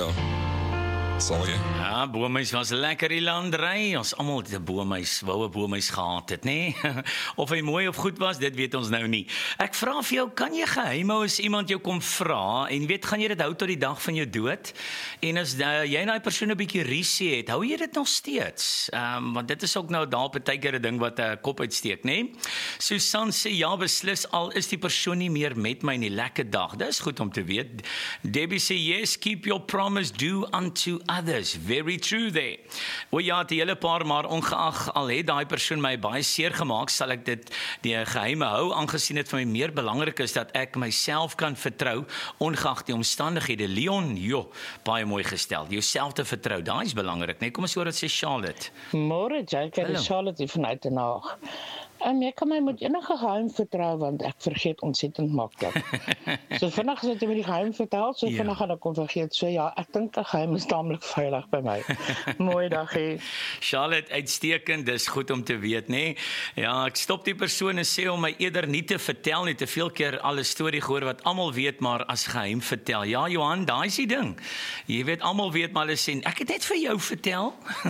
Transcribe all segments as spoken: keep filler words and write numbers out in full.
ja. Sal jy? Ja, boemuis was lekker die landery. Ons almal het 'n boemuis, wou 'n boemuis gehad het, nê? Nee? Of hy mooi of goed was, dit weet ons nou nie. Ek vra vir jou, kan jy geheim hou as iemand jou kom vra en weet, gaan jy dit hou tot die dag van jou dood? En as uh, jy en daai persoon 'n bietjie rusie het, hou jy dit nog steeds? Ehm um, want dit is ook nou daar baie keer 'n ding wat 'n uh, kop uitsteek, nê? Nee? Susan sê ja, beslis, al is die persoon nie meer met my nie. Lekker dag. Dis goed om te weet. Debbie sê yes, keep your promise, do unto others. Very true there. O ja, die hele paar, maar ongeag al het daai persoon my baie seer gemaak, sal ek dit die geheime hou, aangesien dit vir my meer belangrik is dat ek myself kan vertrou, ongeag die omstandighede. Leon, jo, baie mooi gestel. Jouself te vertrou, daai is belangrik, nee? Kom ons hoor wat sê Charlotte. Môre, Jake, die Charlotte hier vanuit Den Haag. Um, ek kan my met enige geheim vertrou, want ek vergeet ontsettend maklik. So vinnig as jy my die geheim vertel, so Ja. vinnig gaan ek kon vergeet. So ja, ek dink 'n geheim is taamlik veilig by my. Mooi dag hê. Charlotte, uitstekend, dis goed om te weet, nê? Nee? Ja, ek stop die persoon en sê om my eerder nie te vertel nie, te veel keer al 'n storie gehoor wat almal weet, maar as geheim vertel. Ja, Johan, daai is die ding. Jy weet, almal weet, maar hulle sê, ek het net vir jou vertel.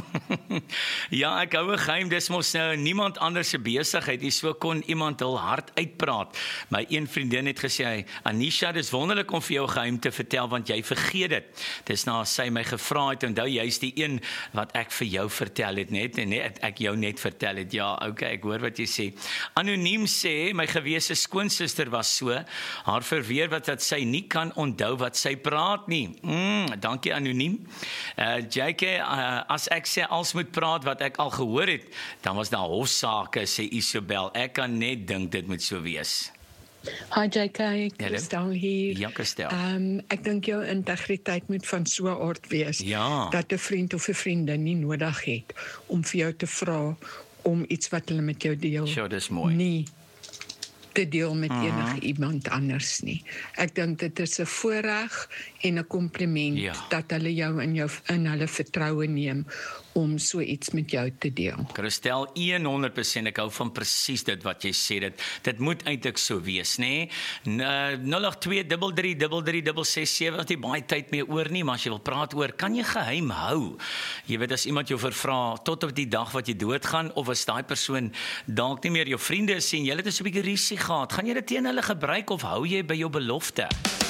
Ja, ek hou 'n geheim, dis mos nou niemand anders se besigheid nie, so kon iemand hul hart uitpraat. My een vriendin het gesê, Anisha, dis wonderlik om vir jou geheim te vertel, want jy vergeet dit. Dis nou as sy my gevra het, onthou jy's die een wat ek vir jou vertel het net, en net ek jou net vertel het. Ja, okay, ek hoor wat jy sê. Anoniem sê, my gewese skoonsister was so, haar verweer wat dat sy nie kan onthou wat sy praat nie. Mm, dankie Anoniem. Uh, J K, uh, as ek sê als moet praat wat ek al gehoor het, dan was daar hofsaake, sê Isabel. Ek kan net dink dit moet so wees. Hi J K, Christel hier. Ja, Christel. Um, ek dink jou integriteit moet van so 'n aard wees, Ja. dat 'n vriend of 'n vriendin nie nodig het om vir jou te vra om iets wat hulle met jou deel, Sure, dis mooi. nie te deel met Mhm. enige iemand anders nie. Ek dink dit is 'n voorreg en 'n kompliment Ja. dat hulle jou in jou in hulle vertroue neem om so iets met jou te deel. Christel, honderd persent, ek hou van presies dit wat jy sê, dit, dit moet eintlik so wees, nê? nul agt twee drie drie drie drie drie ses sewe, wat jy baie tyd mee oor nie, maar as jy wil praat oor, kan jy geheim hou? Jy weet, as iemand jou vervra, tot op die dag wat jy doodgaan, of as daai persoon dalk nie meer jou vriende is, en jy het 'n bietjie rusie gehad, gaan jy dit teen hulle gebruik, of hou jy by jou belofte?